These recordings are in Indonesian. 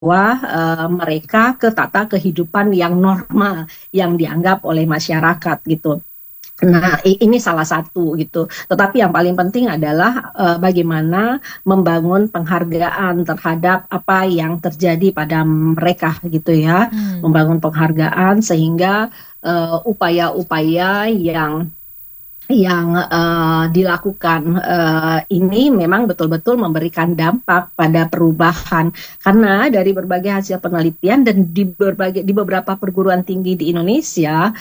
mereka ke tata kehidupan yang normal yang dianggap oleh masyarakat gitu. Nah, ini salah satu gitu. Tetapi yang paling penting adalah bagaimana membangun penghargaan terhadap apa yang terjadi pada mereka gitu ya. Membangun penghargaan sehingga upaya-upaya yang dilakukan ini memang betul-betul memberikan dampak pada perubahan, karena dari berbagai hasil penelitian dan di beberapa perguruan tinggi di Indonesia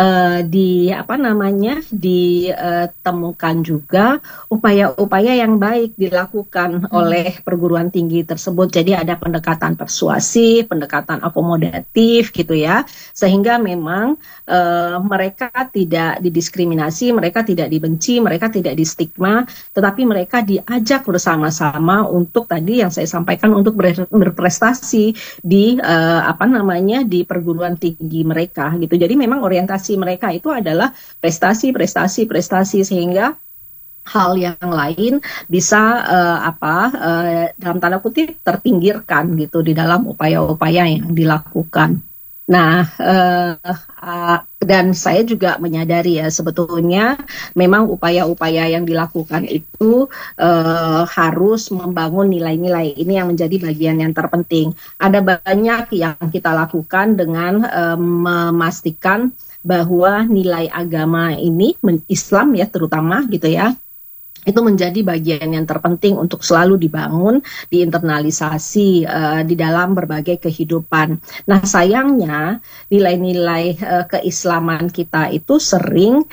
ditemukan juga upaya-upaya yang baik dilakukan oleh perguruan tinggi tersebut. Jadi ada pendekatan persuasif, pendekatan akomodatif gitu ya, sehingga memang mereka tidak didiskriminasi, mereka tidak dibenci, mereka tidak distigma, tetapi mereka diajak bersama-sama untuk tadi yang saya sampaikan, untuk berprestasi di di perguruan tinggi mereka gitu. Jadi memang orientasi mereka itu adalah prestasi, prestasi, prestasi, sehingga hal yang lain bisa dalam tanda kutip terpinggirkan gitu di dalam upaya-upaya yang dilakukan. Nah, dan saya juga menyadari ya sebetulnya memang upaya-upaya yang dilakukan itu harus membangun nilai-nilai, ini yang menjadi bagian yang terpenting. Ada banyak yang kita lakukan dengan memastikan bahwa nilai agama ini, Islam ya terutama gitu ya, itu menjadi bagian yang terpenting untuk selalu dibangun, diinternalisasi di dalam berbagai kehidupan. Nah, sayangnya nilai-nilai keislaman kita itu sering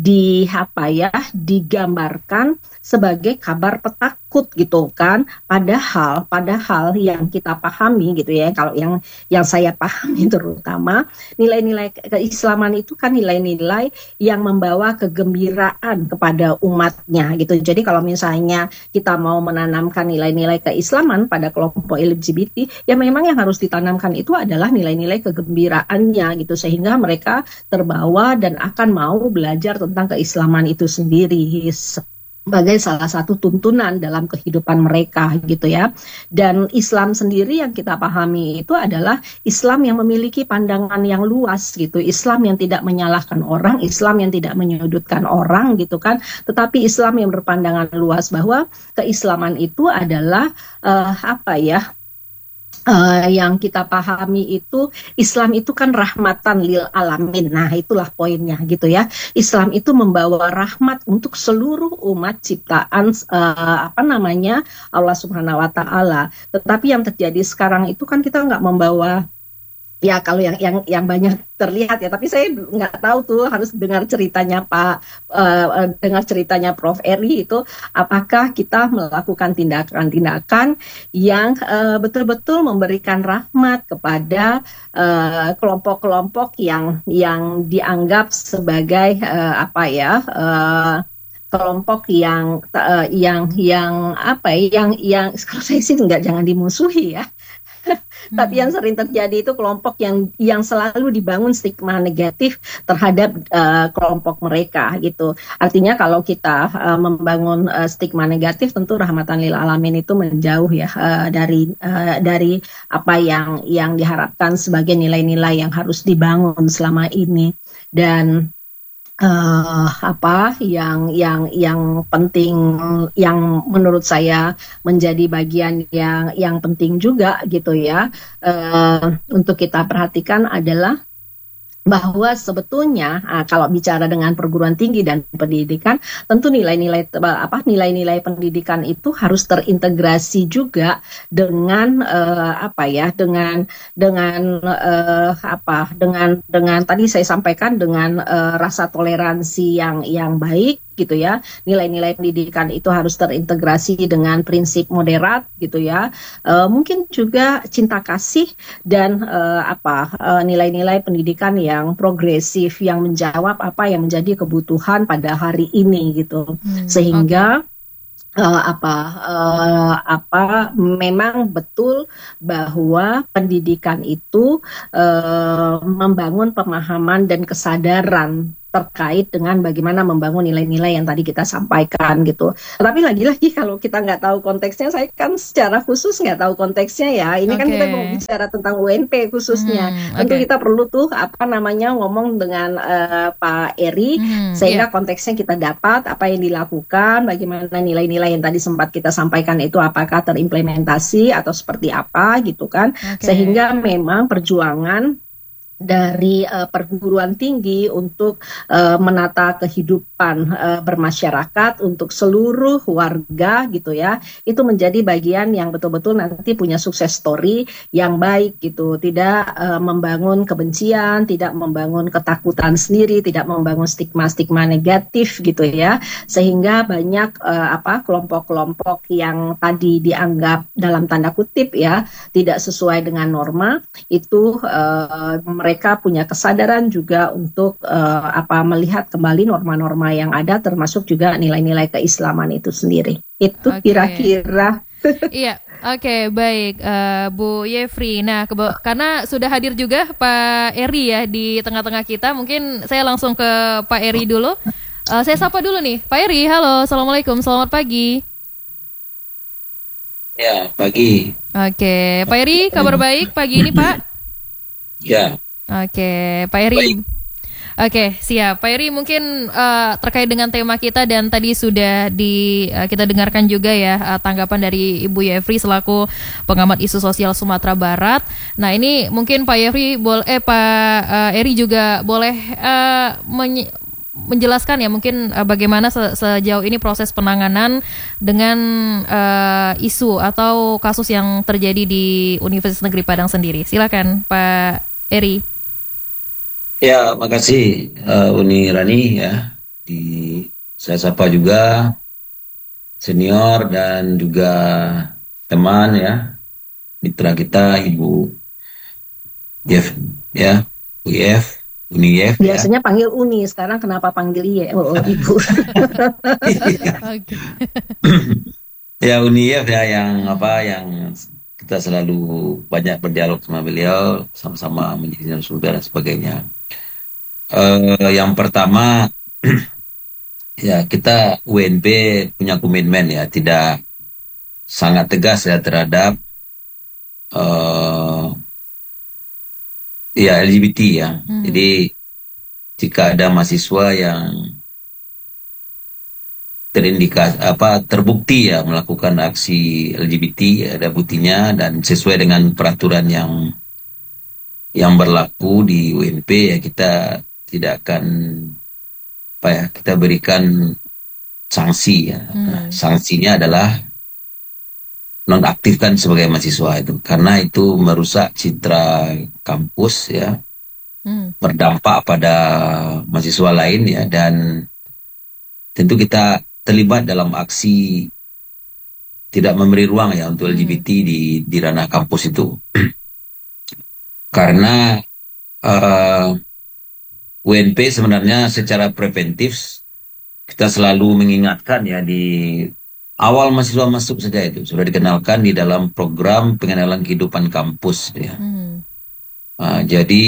digambarkan sebagai kabar petakut gitu kan, padahal yang kita pahami gitu ya, kalau yang saya pahami terutama nilai-nilai keislaman itu kan nilai-nilai yang membawa kegembiraan kepada umatnya gitu. Jadi kalau misalnya kita mau menanamkan nilai-nilai keislaman pada kelompok LGBT, ya memang yang harus ditanamkan itu adalah nilai-nilai kegembiraannya gitu, sehingga mereka terbawa dan akan mau belajar tentang keislaman itu sendiri sebagai salah satu tuntunan dalam kehidupan mereka gitu ya. Dan Islam sendiri yang kita pahami itu adalah Islam yang memiliki pandangan yang luas gitu, Islam yang tidak menyalahkan orang, Islam yang tidak menyudutkan orang gitu kan, tetapi Islam yang berpandangan luas bahwa keislaman itu adalah yang kita pahami itu, Islam itu kan rahmatan lil alamin. Nah, itulah poinnya gitu ya. Islam itu membawa rahmat untuk seluruh umat ciptaan Allah Subhanahu wa taala. Tetapi yang terjadi sekarang itu kan kita nggak membawa, ya kalau yang banyak terlihat ya, tapi saya nggak tahu tuh, harus dengar ceritanya dengar ceritanya Prof. Eri itu, apakah kita melakukan tindakan-tindakan yang betul-betul memberikan rahmat kepada kelompok-kelompok yang dianggap sebagai kelompok yang kalau saya sih jangan dimusuhi ya. Tapi yang sering terjadi itu kelompok yang selalu dibangun stigma negatif terhadap kelompok mereka gitu. Artinya kalau kita membangun stigma negatif, tentu rahmatan lil alamin itu menjauh ya dari apa yang diharapkan sebagai nilai-nilai yang harus dibangun selama ini. Dan yang penting, yang menurut saya menjadi bagian yang penting juga gitu ya, untuk kita perhatikan adalah bahwa sebetulnya kalau bicara dengan perguruan tinggi dan pendidikan, tentu nilai-nilai pendidikan itu harus terintegrasi juga dengan dengan tadi saya sampaikan, dengan rasa toleransi yang baik gitu ya. Nilai-nilai pendidikan itu harus terintegrasi dengan prinsip moderat gitu ya. Mungkin juga cinta kasih dan nilai-nilai pendidikan yang progresif, yang menjawab apa yang menjadi kebutuhan pada hari ini gitu. Sehingga memang betul bahwa pendidikan itu membangun pemahaman dan kesadaran terkait dengan bagaimana membangun nilai-nilai yang tadi kita sampaikan gitu. Tapi lagi-lagi kalau kita nggak tahu konteksnya, saya kan secara khusus nggak tahu konteksnya ya. Ini kan kita mau bicara tentang UNP khususnya. Tentu kita perlu tuh ngomong dengan Pak Eri sehingga konteksnya kita dapat apa yang dilakukan, bagaimana nilai-nilai yang tadi sempat kita sampaikan itu apakah terimplementasi atau seperti apa gitu kan. Sehingga memang perjuangan dari perguruan tinggi untuk menata kehidupan bermasyarakat untuk seluruh warga gitu ya, itu menjadi bagian yang betul-betul nanti punya sukses story yang baik gitu, tidak membangun kebencian, tidak membangun ketakutan sendiri, tidak membangun stigma-stigma negatif gitu ya, sehingga banyak kelompok-kelompok yang tadi dianggap dalam tanda kutip ya tidak sesuai dengan norma itu mereka punya kesadaran juga untuk melihat kembali norma-norma yang ada, termasuk juga nilai-nilai keislaman itu sendiri. Itu kira-kira. Iya, baik Bu Yefri. Nah, karena sudah hadir juga Pak Eri ya di tengah-tengah kita, mungkin saya langsung ke Pak Eri dulu. Saya sapa dulu nih, Pak Eri. Halo, assalamualaikum, selamat pagi. Ya, pagi. Pak Eri, kabar baik pagi ini Pak? Ya. Pak Eri. Siap. Pak Eri mungkin terkait dengan tema kita dan tadi sudah kita dengarkan juga ya tanggapan dari Ibu Yefri selaku pengamat isu sosial Sumatera Barat. Nah ini mungkin Pak Eri juga boleh menjelaskan ya mungkin bagaimana sejauh ini proses penanganan dengan isu atau kasus yang terjadi di Universitas Negeri Padang sendiri. Silakan Pak Eri. Ya, makasih Uni Rani ya. Saya sapa juga senior dan juga teman ya, mitra kita Ibu Yef ya, Uni Yef. Biasanya panggil Uni, sekarang kenapa panggil Ibu? Ya Uni Yef ya yang kita selalu banyak berdialog sama beliau, sama-sama menjadi narasumber dan sebagainya. Yang pertama, ya kita UNP punya komitmen ya, tidak sangat tegas ya terhadap LGBT ya. Jadi jika ada mahasiswa yang terbukti ya melakukan aksi LGBT, ada buktinya dan sesuai dengan peraturan yang berlaku di UNP ya, kita tidak akan kita berikan sanksi ya. Nah, sanksinya adalah nonaktifkan sebagai mahasiswa itu, karena itu merusak citra kampus ya, berdampak pada mahasiswa lain ya, dan tentu kita terlibat dalam aksi tidak memberi ruang ya untuk LGBT di ranah kampus itu. Karena UNP sebenarnya secara preventif kita selalu mengingatkan ya, di awal mahasiswa masuk saja itu sudah dikenalkan di dalam program pengenalan kehidupan kampus ya. Jadi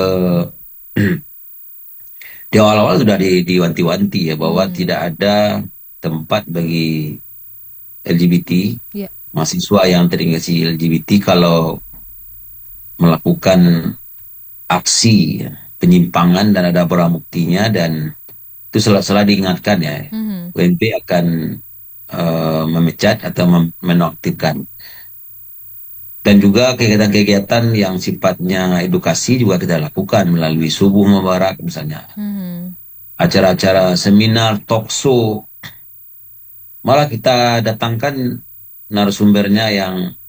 di awal-awal sudah diwanti-wanti ya bahwa tidak ada tempat bagi LGBT, mahasiswa yang terintegrasi LGBT kalau melakukan aksi penyimpangan dan ada barang buktinya, dan itu selalu diingatkan ya, UNP akan memecat atau menonaktifkan. Dan juga kegiatan-kegiatan yang sifatnya edukasi juga kita lakukan melalui Subuh Mubarak misalnya, acara-acara seminar, talk show, malah kita datangkan narasumbernya yang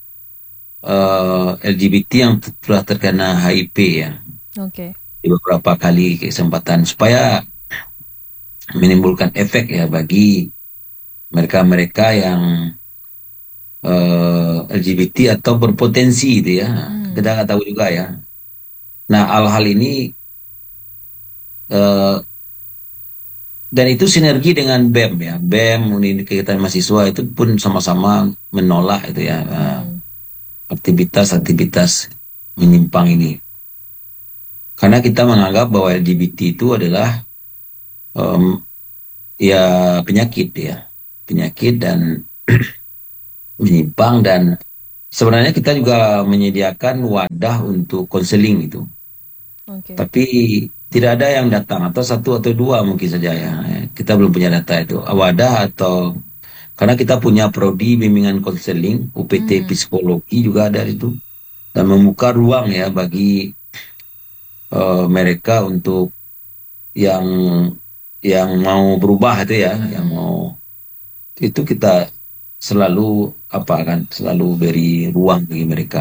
LGBT yang telah terkena HIV ya. Di beberapa kali kesempatan supaya menimbulkan efek ya bagi mereka-mereka yang LGBT atau berpotensi itu ya. Kita nggak tahu juga ya. Nah, hal-hal ini dan itu sinergi dengan BEM ya. BEM, kegiatan mahasiswa itu pun sama-sama menolak itu ya, aktivitas-aktivitas menyimpang ini. Karena kita menganggap bahwa LGBT itu adalah em, ya penyakit dan menyimpang, dan sebenarnya kita juga menyediakan wadah untuk konseling itu, Oke. tapi tidak ada yang datang, atau satu atau dua mungkin saja ya. Kita belum punya data itu wadah, atau karena kita punya prodi bimbingan konseling, UPT Mhm. psikologi juga ada itu, dan membuka ruang ya bagi mereka untuk yang mau berubah itu ya, yang Mhm. mau itu kita selalu apa kan, selalu beri ruang bagi mereka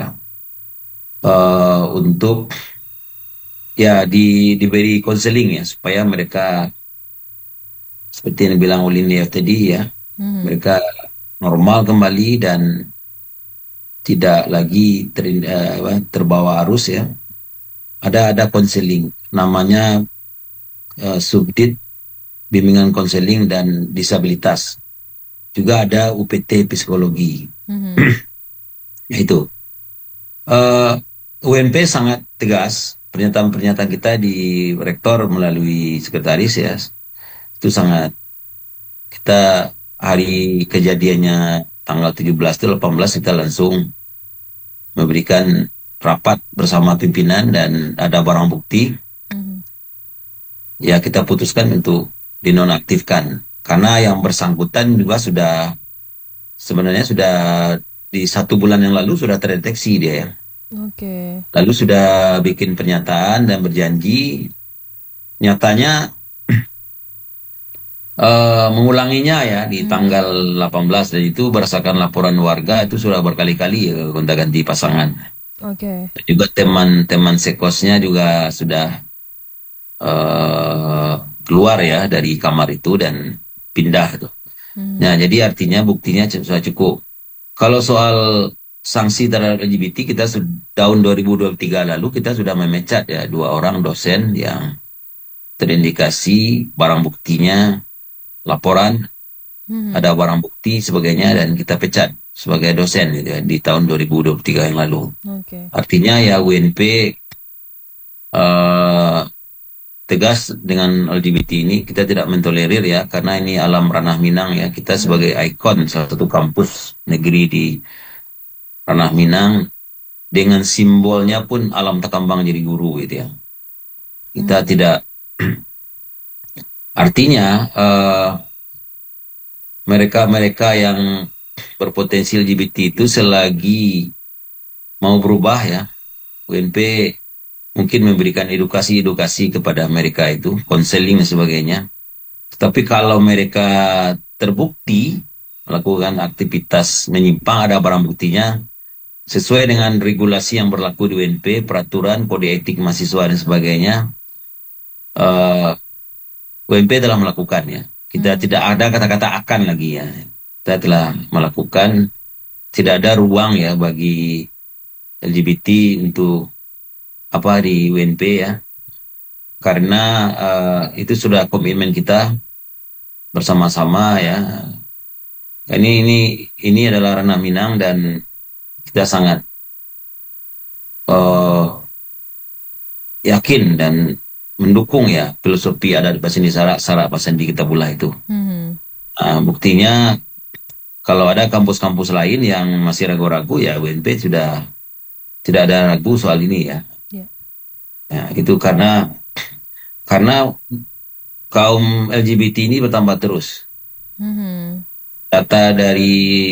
untuk ya diberi konseling ya, supaya mereka seperti yang bilang Ulin ya tadi ya, Mhm. mereka normal kembali dan tidak lagi terbawa arus ya. Ada konseling namanya Subdit Bimbingan Konseling dan Disabilitas. Juga ada UPT Psikologi. Mhm. Ya itu. Eh, UNP sangat tegas, pernyataan-pernyataan kita di rektor melalui sekretaris ya. Itu sangat, kita hari kejadiannya tanggal 17 itu 18 kita langsung memberikan rapat bersama pimpinan dan ada barang bukti, Mhm. ya kita putuskan untuk dinonaktifkan karena yang bersangkutan juga sudah, sebenarnya sudah di 1 bulan yang lalu sudah terdeteksi dia ya. Oke. Lalu sudah bikin pernyataan dan berjanji, nyatanya mengulanginya ya di Mhm. tanggal 18, dan itu berdasarkan laporan warga itu sudah berkali-kali ya, gonta-ganti pasangan. Oke. Juga teman-teman sekosnya juga sudah eh, keluar ya dari kamar itu dan pindah tuh. Nah, Mhm. jadi artinya buktinya sudah cukup. Kalau soal sanksi terhadap LGBT, kita tahun 2023 lalu kita sudah memecat ya 2 orang dosen yang terindikasi barang buktinya, laporan, Mhm. ada barang bukti sebagainya, dan kita pecat sebagai dosen gitu ya, di tahun 2023 yang lalu. Oke. Artinya ya UNP eh, tegas dengan LGBT ini, kita tidak mentolerir ya, karena ini alam ranah Minang ya. Kita Mhm. sebagai ikon salah satu kampus negeri di ranah Minang, dengan simbolnya pun alam takambang jadi guru gitu ya. Kita Mhm. tidak, artinya mereka-mereka yang berpotensi LGBT itu selagi mau berubah ya, UNP mungkin memberikan edukasi-edukasi kepada mereka itu, konseling dan sebagainya. Tetapi kalau mereka terbukti melakukan aktivitas menyimpang, ada barang buktinya, sesuai dengan regulasi yang berlaku di UNP, peraturan kode etik mahasiswa dan sebagainya, eh, UNP telah melakukannya. Kita Mhm. tidak ada kata-kata akan lagi ya. Kita telah melakukan, tidak ada ruang ya bagi LGBT untuk apa di UNP ya. Karena itu sudah komitmen kita bersama-sama ya. Ini adalah ranah Minang, dan kita sangat eh, yakin dan mendukung ya filosofi adat Pasindi Sarak Pasandi kita pula itu. Mhm. Buktinya kalau ada kampus-kampus lain yang masih ragu-ragu ya, UNP sudah tidak ada ragu soal ini ya. Ya. Ya, itu karena kaum LGBT ini bertambah terus. Mhm. Data dari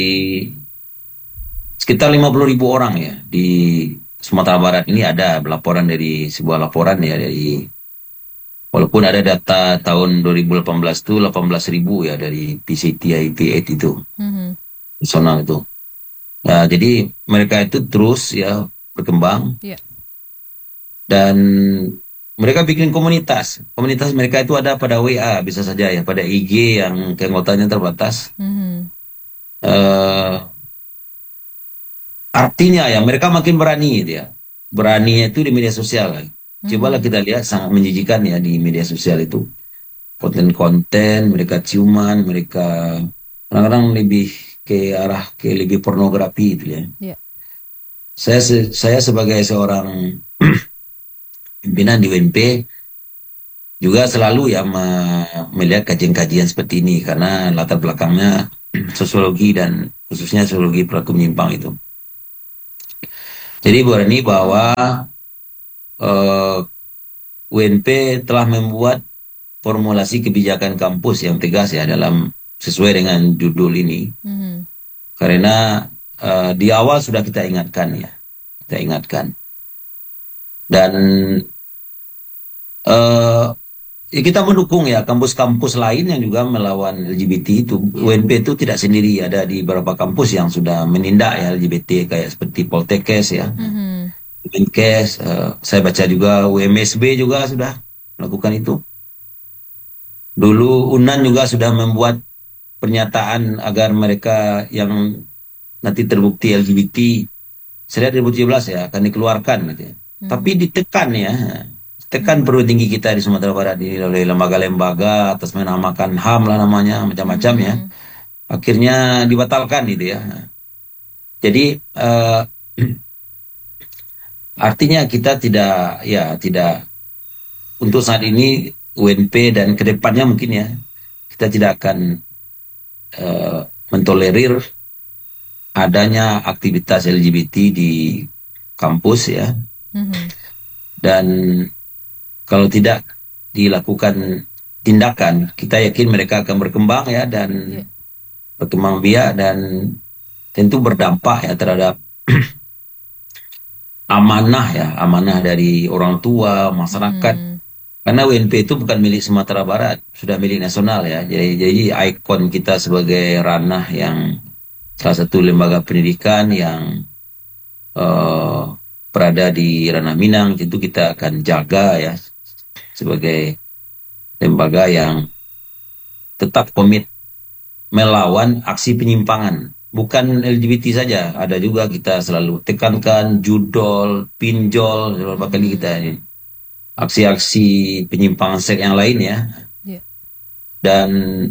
sekitar 50.000 orang ya di Sumatera Barat ini, ada laporan dari sebuah laporan ya dari, walaupun ada data tahun 2018 itu 18.000 ya dari PCT IP8 itu, Mhm. nasional itu. Nah, jadi mereka itu terus ya berkembang, Ya. dan mereka bikin komunitas. Komunitas mereka itu ada pada WA bisa saja ya, pada IG yang keanggotanya terbatas. Mhm. Eh, Artinya ya mereka makin berani gitu ya. Beraninya itu di media sosial. Cobalah Mhm. kita lihat, sangat menjijikan ya di media sosial itu. Konten-konten mereka ciuman, mereka kadang-kadang lebih ke arah ke lebih pornografi itu ya. Ya. Saya sebagai seorang pimpinan di UNP juga selalu ya melihat kajian-kajian seperti ini karena latar belakangnya sosiologi dan khususnya sosiologi perilaku menyimpang itu. Jadi Bu Rani bahwa eh, UNP telah membuat formulasi kebijakan kampus yang tegas ya dalam sesuai dengan judul ini. Karena di awal sudah kita ingatkan ya, kita ingatkan. Dan ya kita mendukung ya kampus-kampus lain yang juga melawan LGBT itu. UNP itu tidak sendiri, ada di beberapa kampus yang sudah menindak ya LGBT kayak seperti Poltekkes ya, Menkes. Saya baca juga UMSB juga sudah melakukan itu. Dulu UNAN juga sudah membuat pernyataan agar mereka yang nanti terbukti LGBT, saya lihat 2017 ya akan dikeluarkan gitu ya. Tapi ditekan ya, tekan perguruan tinggi kita di Sumatera Barat ini oleh lembaga-lembaga atas menamakan HAM lah namanya macam-macam ya. Akhirnya dibatalkan gitu ya. Jadi artinya kita tidak untuk saat ini UNP dan kedepannya mungkin ya kita tidak akan mentolerir adanya aktivitas LGBT di kampus ya. Dan kalau tidak dilakukan tindakan, kita yakin mereka akan berkembang ya dan berkembang biak dan tentu berdampak ya terhadap amanah dari orang tua, masyarakat. Karena UNP itu bukan milik Sumatera Barat, sudah milik nasional ya. Jadi ikon kita sebagai ranah yang salah satu lembaga pendidikan yang berada di ranah Minang, tentu kita akan jaga ya sebagai lembaga yang tetap komit melawan aksi penyimpangan. Bukan LGBT saja, ada juga kita selalu tekankan judol, pinjol, beberapa kali kita ini. Aksi-aksi penyimpangan seks yang lain ya. Dan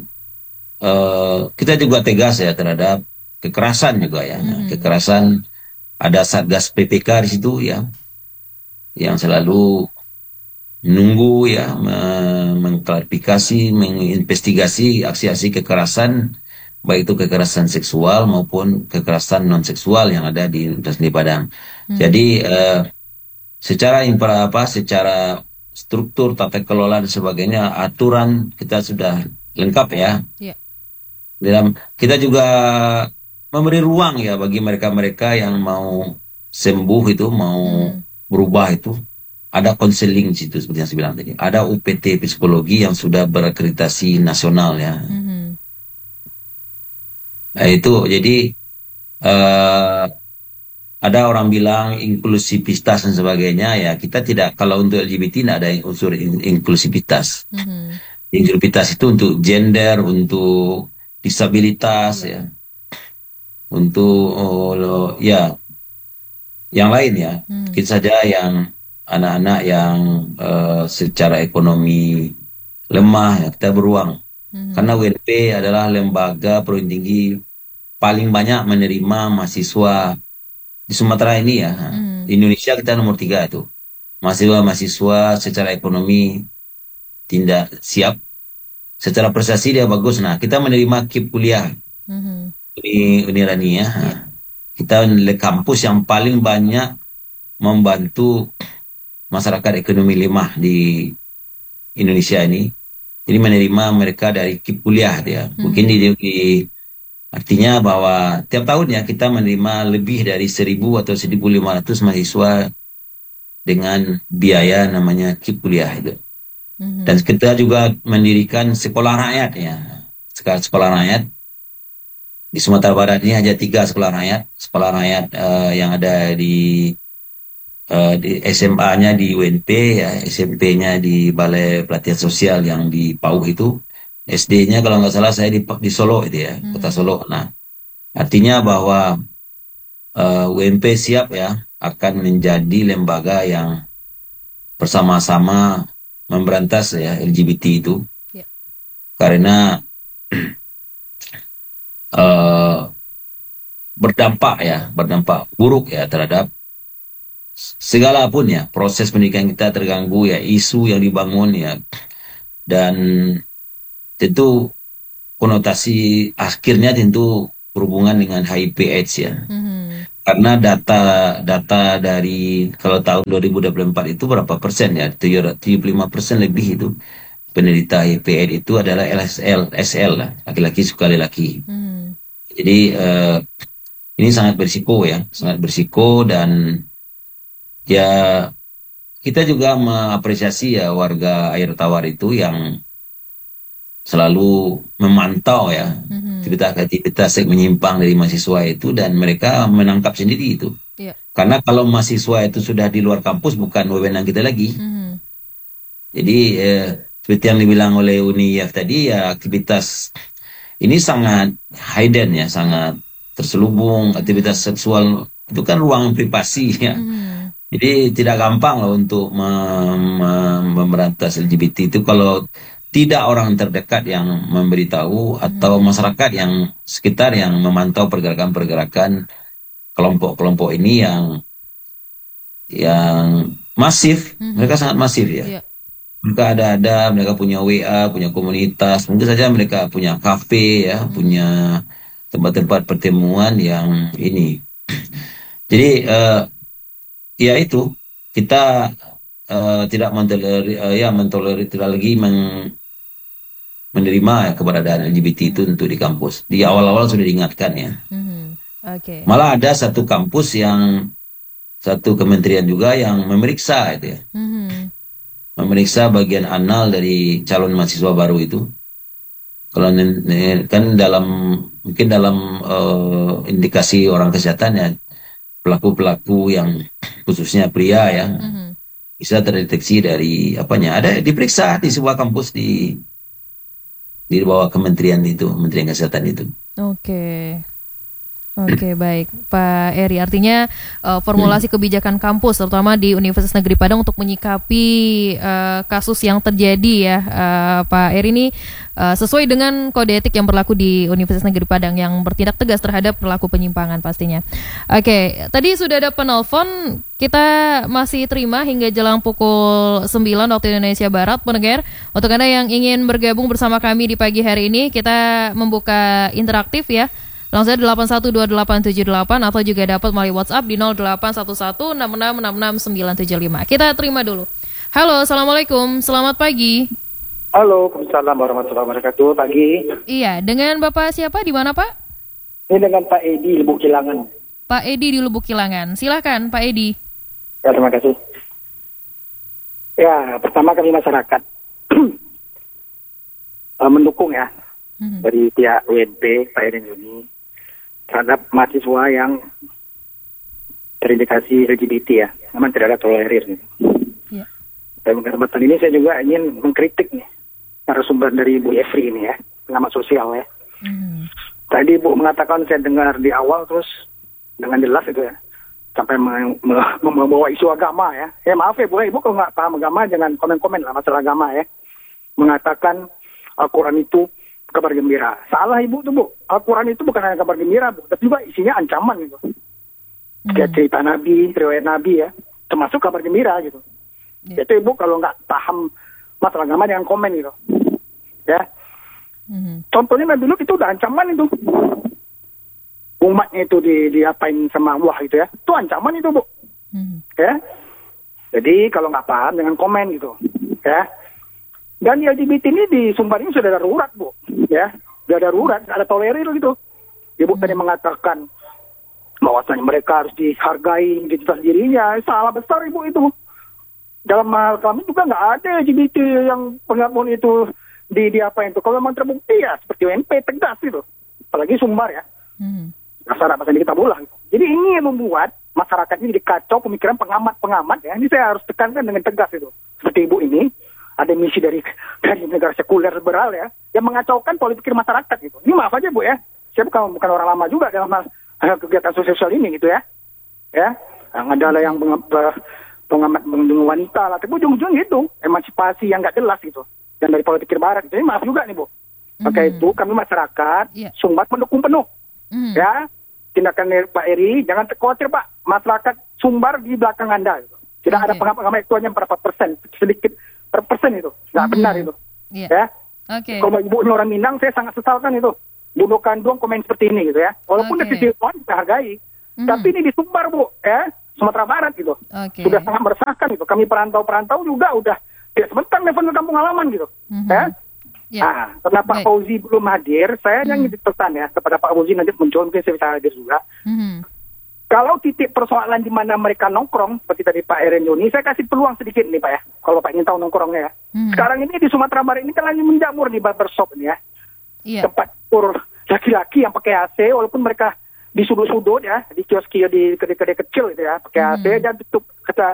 kita juga tegas ya terhadap kekerasan juga ya. Kekerasan, ada Satgas PPK di situ ya, yang selalu menunggu ya, mengklarifikasi, menginvestigasi aksi-aksi kekerasan, baik itu kekerasan seksual maupun kekerasan non seksual yang ada di Universitas Seni Padang. Jadi secara secara struktur, tata kelola dan sebagainya, aturan kita sudah lengkap ya. Dalam kita juga memberi ruang ya bagi mereka-mereka yang mau sembuh itu, mau berubah itu. Ada konseling di situ seperti yang saya bilang tadi. Ada UPT psikologi yang sudah berakreditasi nasional ya. Nah, itu jadi ada orang bilang inklusivitas dan sebagainya ya, kita tidak, kalau untuk LGBT tidak ada unsur inklusivitas. Inklusivitas itu untuk gender, untuk disabilitas ya, untuk ya yang lain ya. Mungkin saja yang anak-anak yang secara ekonomi lemah ya, kita beruang. Karena UNP adalah lembaga perguruan tinggi paling banyak menerima mahasiswa di Sumatera ini ya. Di Indonesia kita nomor 3 itu. Mahasiswa secara ekonomi tidak siap, secara prestasi dia bagus. Nah, kita menerima KIP kuliah. Ini Rani ya. Kita kampus yang paling banyak membantu masyarakat ekonomi lemah di Indonesia ini. Jadi menerima mereka dari KIP kuliah dia. Mungkin artinya bahwa tiap tahun ya kita menerima lebih dari 1.000 atau 1.500 mahasiswa dengan biaya namanya KIP kuliah itu. Dan kita juga mendirikan sekolah rakyat ya. Sekolah rakyat di Sumatera Barat ini hanya 3 sekolah rakyat. Sekolah rakyat yang ada di SMA-nya di UNP ya, SMP-nya di Balai Pelatihan Sosial yang di Pauh itu, SD-nya kalau nggak salah saya di Solo itu ya, Kota Solo. Nah, artinya bahwa UNP siap ya akan menjadi lembaga yang bersama-sama memberantas ya LGBT itu, karena berdampak buruk ya terhadap segala pun ya, proses pendidikan kita terganggu ya, isu yang dibangun ya, dan tentu konotasi akhirnya tentu berhubungan dengan HIV/AIDS ya. Karena data dari kalau tahun 2024 itu berapa persen ya? 75% lebih itu penderita HIV/AIDS itu adalah SL lah, laki-laki suka laki. Jadi ini sangat berisiko ya, sangat berisiko, dan ya kita juga mengapresiasi ya warga Air Tawar itu yang selalu memantau ya aktivitas yang menyimpang dari mahasiswa itu, dan mereka menangkap sendiri itu. Iya. Karena kalau mahasiswa itu sudah di luar kampus bukan wewenang kita lagi. Jadi seperti yang dibilang oleh Uni IF tadi ya, aktivitas ini sangat hidden ya, sangat terselubung. Aktivitas seksual itu kan ruang privasi ya. Jadi tidak gampang loh untuk memberantas LGBT itu kalau tidak orang terdekat yang memberitahu atau masyarakat yang sekitar yang memantau pergerakan-pergerakan kelompok-kelompok ini yang masif. Mereka sangat masif ya. Mereka ada, mereka punya WA, punya komunitas, mungkin saja mereka punya kafe ya, punya tempat-tempat pertemuan yang ini. Jadi ya itu kita tidak mentolerir tidak lagi menerima ya, keberadaan LGBT itu untuk di kampus. Di awal-awal sudah diingatkan ya. Malah ada satu kampus satu kementerian juga yang memeriksa itu ya. Memeriksa bagian anal dari calon mahasiswa baru itu. Kalau kan mungkin dalam indikasi orang kesehatan ya, pelaku-pelaku yang khususnya pria ya, bisa terdeteksi dari apanya. Ada diperiksa di sebuah kampus di bawah kementerian itu, Kementerian Kesehatan itu. Oke, baik Pak Eri. Artinya formulasi kebijakan kampus, terutama di Universitas Negeri Padang untuk menyikapi kasus yang terjadi ya, Pak Eri, ini sesuai dengan kode etik yang berlaku di Universitas Negeri Padang yang bertindak tegas terhadap pelaku penyimpangan pastinya. Oke, tadi sudah ada penelpon, kita masih terima hingga jelang pukul 9 waktu Indonesia Barat, pendengar. Untuk Anda yang ingin bergabung bersama kami di pagi hari ini, kita membuka interaktif ya. Langsung 812878 atau juga dapat melalui WhatsApp di 081166666975. Kita terima dulu. Halo, Assalamualaikum. Selamat pagi. Halo, Waalaikumsalam warahmatullahi wabarakatuh. Pagi. Iya, dengan Bapak siapa? Di mana, Pak? Ini dengan Pak Edi Lubuk Kilangan. Pak Edi di Lubuk Kilangan. Silakan, Pak Edi. Ya, terima kasih. Ya, pertama kami masyarakat mendukung ya dari pihak UNP, Pak Erin Juni, terhadap mahasiswa yang terindikasi LGBT ya, memang tidak ada tolerir. Gitu. Ya. Dan kesempatan ini saya juga ingin mengkritik nih narasumber dari Bu Efri ini ya, pengamat sosial ya. Tadi Bu mengatakan, saya dengar di awal terus dengan jelas itu ya, sampai membawa isu agama ya. Ya maaf ya Bu, Ibu kalau nggak paham agama jangan komen-komen lah masalah agama ya. Mengatakan Al-Quran itu kabar gembira. Salah Ibu tuh Bu. Al-Quran itu bukan hanya kabar gembira Bu, tapi juga isinya ancaman gitu. Kayak cerita Nabi, riwayat Nabi ya, termasuk kabar gembira gitu. Itu Ibu kalau nggak paham masalah agama jangan komen gitu. Ya. Contohnya dulu itu udah ancaman itu. Umatnya itu diapain sama Allah gitu ya. Itu ancaman itu Bu. Ya. Jadi kalau nggak paham jangan komen gitu. Ya. Dan LGBT ini di Sumbar ini sudah darurat Bu, ya, sudah darurat, nggak ada tolerir gitu. Ibu tadi mengatakan bahwasanya mereka harus dihargai identitas dirinya, salah besar Ibu itu. Dalam hal kami juga nggak ada LGBT yang pengakuan itu di apa itu. Kalau memang terbukti ya seperti UNP tegas gitu, apalagi Sumbar ya, masyarakat ini kita bola. Gitu. Jadi ini yang membuat masyarakat ini dikacau pemikiran pengamat ya. Ini saya harus tekankan dengan tegas itu. Seperti Ibu ini. Ada misi dari negara sekuler liberal ya, yang mengacaukan pola pikir masyarakat gitu. Ini maaf aja Bu ya, saya bukan orang lama juga dalam kegiatan sosial ini gitu ya. Ya, ada yang pengamat melindungi wanita lah, tapi ujung-ujung gitu, emansipasi yang nggak jelas gitu, dan dari pola pikir barat. Jadi maaf juga nih Bu. Maka itu kami masyarakat Sumbar mendukung penuh. Ya, tindakan Pak Eri, jangan khawatir Pak, masyarakat Sumbar di belakang Anda. Gitu. Tidak ada pengamat itu hanya berapa persen, sedikit persen itu, nggak benar itu. Iya. Ya. Oke. Kalau ibu orang Minang, saya sangat sesalkan itu. Bunuh Kandung komen seperti ini gitu ya. Walaupun dari sisi Tuhan kita hargai. Tapi ini di Sumbar, Bu, ya. Sumatera Barat gitu. Sudah sangat meresahkan itu. Kami perantau-perantau juga udah tidak sebentar nelfon ke kampung halaman gitu. Ya. Nah, karena Pak Fauzi belum hadir, saya yang pesan ya kepada Pak Fauzi, nanti muncul mungkin saya bisa hadir juga. Kalau titik persoalan di mana mereka nongkrong, seperti tadi Pak Eren Yoni, saya kasih peluang sedikit nih Pak ya, kalau Pak ingin tahu nongkrongnya ya. Sekarang ini di Sumatera Barat ini kan lagi menjamur di barbershop ini ya. Tempat kur laki-laki yang pakai AC, walaupun mereka di sudut-sudut ya, di kios-kios di kedai-kedai kecil gitu ya, pakai AC dan tutup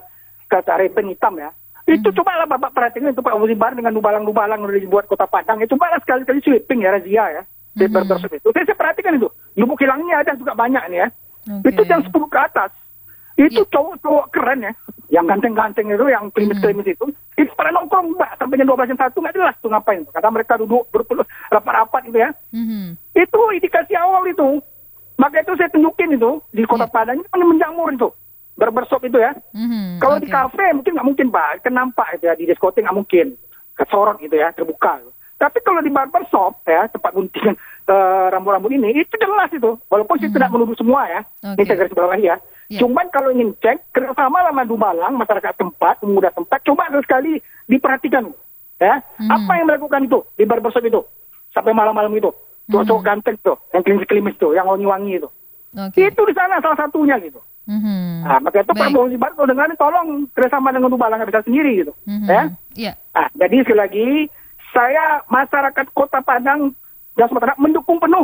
kata ribbon hitam ya. Itu cobalah Bapak perhatikan itu Pak Fauzi Bar dengan dubalang-dubalang udah dibuat Kota Padang. Ya cobalah sekali-kali sweeping ya, razia ya. Di barbershop itu. Saya perhatikan itu. Lubuk hilangnya ada juga banyak nih ya. Itu yang 10 ke atas. Itu cowok-cowok keren ya. Yang ganteng-ganteng itu, yang klimis-klimis itu. Itu pada nongkrong Mbak. Sampai jam 12 jam 1 nggak jelas tuh ngapain. Karena mereka duduk rapat-rapat gitu ya. Itu indikasi awal itu. Maka itu saya tunjukin itu. Di Kota Padang ini menjamur itu. Barbershop itu ya. Kalau di kafe mungkin nggak mungkin Pak, kan nampak itu ya, di diskotik nggak mungkin, kesorot gitu ya, terbuka. Tapi kalau di barbershop ya, tempat guntingan rambut-rambut ini, itu jelas itu. Walaupun saya tidak menuduh semua ya, ini saya garis bawahi ya. Cuman kalau ingin cek, kerjasama sama Dumalang, masyarakat tempat, pemuda tempat, coba sekali diperhatikan ya. Apa yang melakukan itu di barbershop itu sampai malam-malam itu, cowok ganteng tuh, yang klimis-klimis tuh, yang wangi-wangi itu. Itu di sana salah satunya gitu. Nah, maka itu Pak Fauzi Bar, kalau dengar tolong kerjasama dengan Dumalang bisa sendiri gitu, ya. Nah, jadi sekali lagi saya masyarakat Kota Padang dan Sumatera mendukung penuh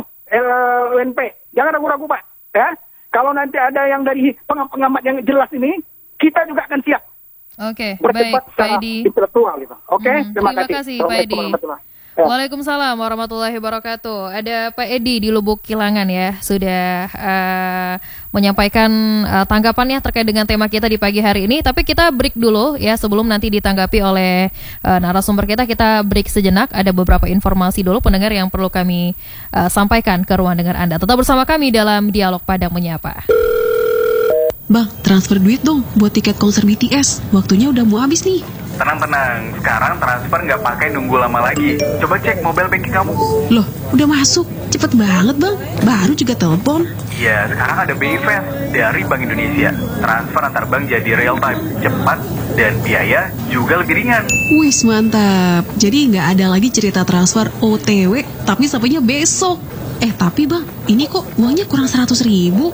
UNP. Jangan ragu-ragu Pak, ya. Kalau nanti ada yang dari pengamat yang jelas ini, kita juga akan siap. Baik Pak Edi. Intelektual gitu. Terima kasih Pak Edi. Waalaikumsalam warahmatullahi wabarakatuh. Ada Pak Edi di Lubuk Kilangan ya, sudah menyampaikan tanggapannya terkait dengan tema kita di pagi hari ini. Tapi kita break dulu ya, sebelum nanti ditanggapi oleh narasumber kita break sejenak. Ada beberapa informasi dulu pendengar yang perlu kami sampaikan ke ruang dengar Anda. Tetap bersama kami dalam Dialog Padang Menyapa. Bang, transfer duit dong buat tiket konser BTS. Waktunya udah mau habis nih. Tenang, sekarang transfer nggak pakai nunggu lama lagi. Coba cek mobile banking kamu. Loh, udah masuk? Cepet banget bang, baru juga telepon. Iya, sekarang ada BI Fast dari Bank Indonesia. Transfer antar bank jadi real time, cepat, dan biaya juga lebih ringan. Wis mantap, jadi nggak ada lagi cerita transfer OTW, tapi sampainya besok. Tapi bang, ini kok uangnya kurang 100.000?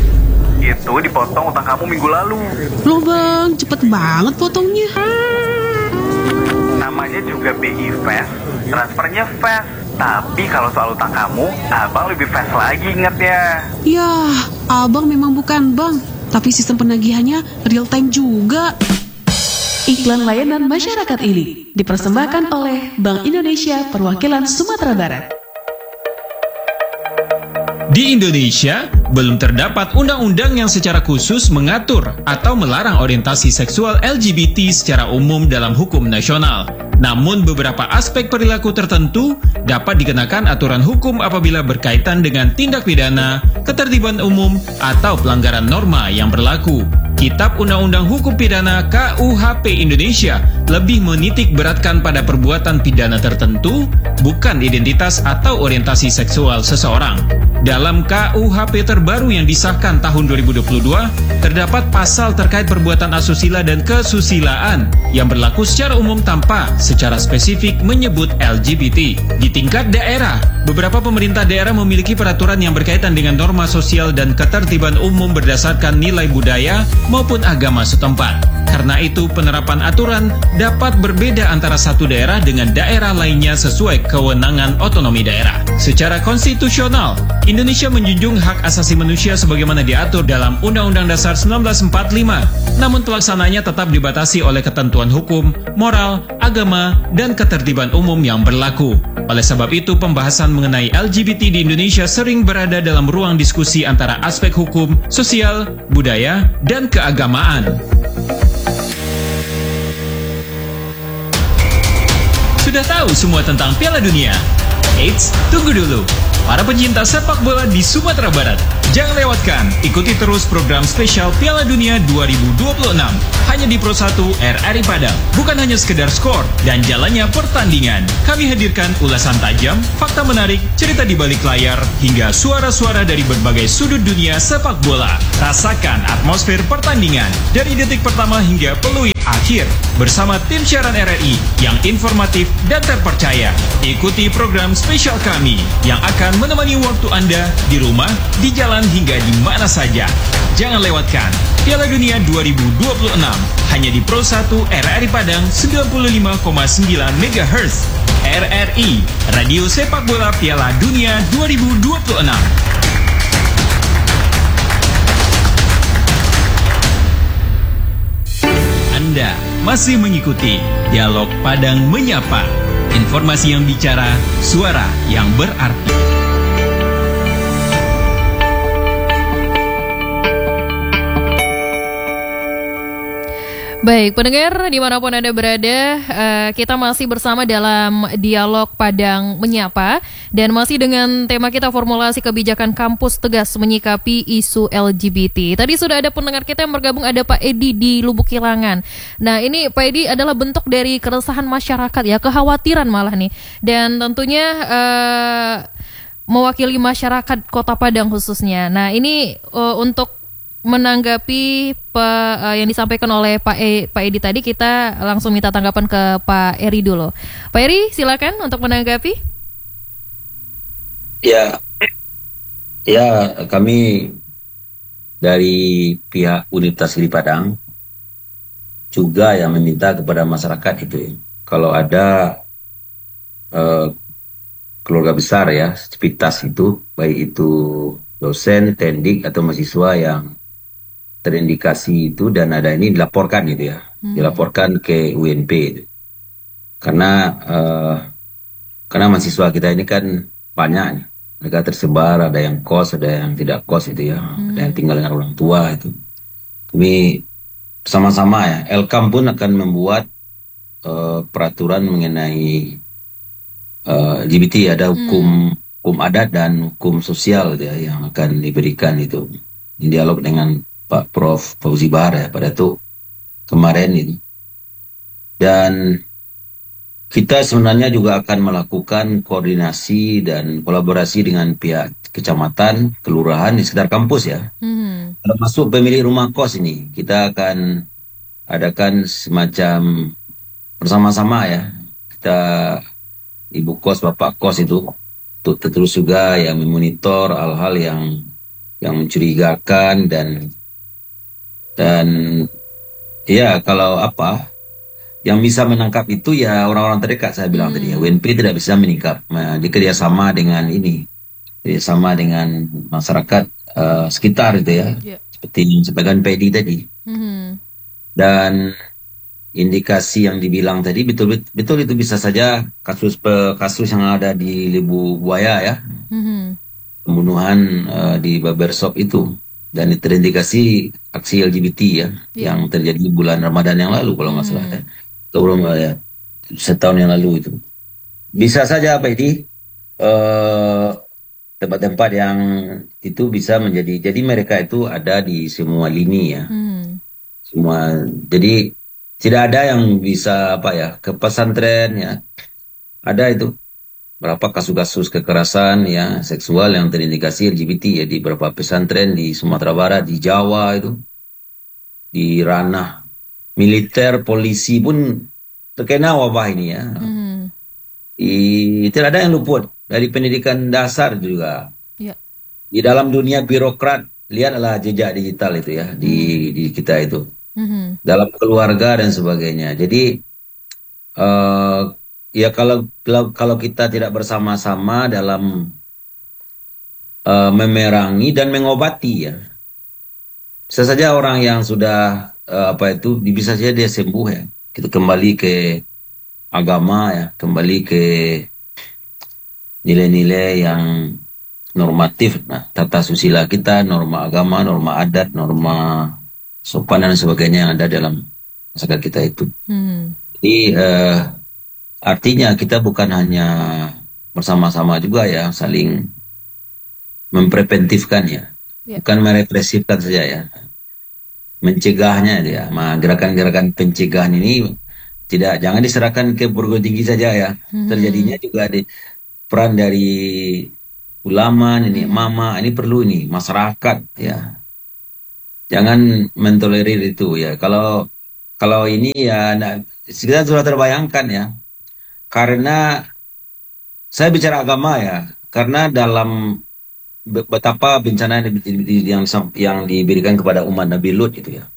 Itu dipotong utang kamu minggu lalu. Loh bang, cepet banget potongnya. Namanya juga BI Fast, transfernya fast. Tapi kalau soal utang kamu, abang lebih fast lagi ingatnya. Yah, abang memang bukan bank, tapi sistem penagihannya real time juga. Iklan layanan masyarakat ini dipersembahkan oleh Bank Indonesia Perwakilan Sumatera Barat. Di Indonesia, belum terdapat undang-undang yang secara khusus mengatur atau melarang orientasi seksual LGBT secara umum dalam hukum nasional. Namun beberapa aspek perilaku tertentu dapat dikenakan aturan hukum apabila berkaitan dengan tindak pidana, ketertiban umum, atau pelanggaran norma yang berlaku. Kitab Undang-Undang Hukum Pidana KUHP Indonesia lebih menitik beratkan pada perbuatan pidana tertentu, bukan identitas atau orientasi seksual seseorang. Dalam KUHP terbaru yang disahkan tahun 2022, terdapat pasal terkait perbuatan asusila dan kesusilaan yang berlaku secara umum tanpa secara spesifik menyebut LGBT. Di tingkat daerah, beberapa pemerintah daerah memiliki peraturan yang berkaitan dengan norma sosial dan ketertiban umum berdasarkan nilai budaya maupun agama setempat. Karena itu, penerapan aturan dapat berbeda antara satu daerah dengan daerah lainnya sesuai kewenangan otonomi daerah. Secara konstitusional, Indonesia menjunjung hak asasi manusia sebagaimana diatur dalam Undang-Undang Dasar 1945. Namun pelaksanaannya tetap dibatasi oleh ketentuan hukum, moral, agama, dan ketertiban umum yang berlaku. Oleh sebab itu, pembahasan mengenai LGBT di Indonesia sering berada dalam ruang diskusi antara aspek hukum, sosial, budaya, dan keagamaan. Sudah tahu semua tentang Piala Dunia? Eits, tunggu dulu. Para pencinta sepak bola di Sumatera Barat, Jangan lewatkan, ikuti terus program spesial Piala Dunia 2026 hanya di Pro 1 RRI Padang. Bukan hanya sekedar skor dan jalannya pertandingan. Kami hadirkan ulasan tajam, fakta menarik, cerita di balik layar, hingga suara-suara dari berbagai sudut dunia sepak bola. Rasakan atmosfer pertandingan dari detik pertama hingga peluit akhir bersama tim siaran RRI yang informatif dan terpercaya. Ikuti program spesial kami yang akan menemani waktu Anda di rumah, di jalan hingga di mana saja. Jangan lewatkan Piala Dunia 2026 hanya di Pro 1 RRI Padang 95,9 MHz. RRI, Radio Sepak Bola Piala Dunia 2026. Anda masih mengikuti Dialog Padang Menyapa. Informasi yang bicara, suara yang berarti. Baik, pendengar dimanapun Anda berada, kita masih bersama dalam Dialog Padang Menyapa dan masih dengan tema kita formulasi kebijakan kampus tegas menyikapi isu LGBT. Tadi sudah ada pendengar kita yang bergabung, ada Pak Edi di Lubuk Kilangan. Nah, ini Pak Edi adalah bentuk dari keresahan masyarakat ya, kekhawatiran malah nih. Dan tentunya mewakili masyarakat Kota Padang khususnya. Nah, ini untuk menanggapi yang disampaikan oleh Pak Edi tadi, kita langsung minta tanggapan ke Pak Eri dulu. Pak Eri, silakan untuk menanggapi. Ya, kami dari pihak Universitas Giri Padang juga yang meminta kepada masyarakat itu ya, kalau ada keluarga besar ya, sepintas itu, baik itu dosen, tendik atau mahasiswa yang terindikasi itu dan ada ini dilaporkan gitu ya, dilaporkan ke UNP itu. Karena mahasiswa kita ini kan banyak nih, mereka tersebar, ada yang kos, ada yang tidak kos itu ya, ada yang tinggal dengan orang tua itu. Kami sama-sama ya, Elkam pun akan membuat peraturan mengenai LGBT, ada hukum adat dan hukum sosial gitu ya, yang akan diberikan itu. Ini dialog dengan Pak Prof. Fauzi Bahar ya pada itu kemarin ini. Dan kita sebenarnya juga akan melakukan koordinasi dan kolaborasi dengan pihak kecamatan, kelurahan di sekitar kampus ya. Termasuk pemilik rumah kos ini, kita akan adakan semacam bersama-sama ya. Kita ibu kos, bapak kos itu untuk terus juga yang memonitor hal-hal yang mencurigakan dan ya kalau apa yang bisa menangkap itu ya orang-orang terdekat, saya bilang tadi ya, UNP tidak bisa menangkap, kerjasama dengan ini, kerjasama dengan masyarakat sekitar itu ya, seperti yang disampaikan PD tadi. Dan indikasi yang dibilang tadi betul itu bisa saja kasus yang ada di Lebu Buaya ya, pembunuhan di barbershop itu. Dan terindikasi aksi LGBT ya, yang terjadi bulan Ramadan yang lalu kalau nggak salah ya. Sebelum ya, setahun yang lalu itu. Bisa saja Pak Edi, tempat-tempat yang itu bisa menjadi, jadi mereka itu ada di semua lini ya. Semua, jadi tidak ada yang bisa apa ya, ke pesantren ya. Ada itu berapa kasus-kasus kekerasan ya seksual yang terindikasi LGBT ya di beberapa pesantren di Sumatera Barat, di Jawa itu, di ranah militer, polisi pun terkena wabah ini ya. Tidak ada yang luput dari pendidikan dasar juga. Di dalam dunia birokrat, lihatlah jejak digital itu ya di kita itu, dalam keluarga dan sebagainya. Jadi ya kalau kita tidak bersama-sama dalam memerangi dan mengobati ya, bisa saja orang yang sudah bisa saja dia sembuh ya. Kita kembali ke agama ya, kembali ke nilai-nilai yang normatif, tata susila kita, norma agama, norma adat, norma sopan dan sebagainya yang ada dalam masyarakat kita itu. Jadi artinya kita bukan hanya bersama-sama juga ya, saling mempreventifkan ya. bukan merepresifkan saja ya, mencegahnya dia. Gerakan-gerakan pencegahan ini jangan diserahkan ke perguruan tinggi saja ya, terjadinya juga di peran dari ulama, ini mama, ini perlu ini masyarakat ya, jangan mentolerir itu ya. Kalau ini ya, kita sudah terbayangkan ya, karena saya bicara agama ya, karena dalam betapa bencana yang diberikan kepada umat Nabi Lut itu ya.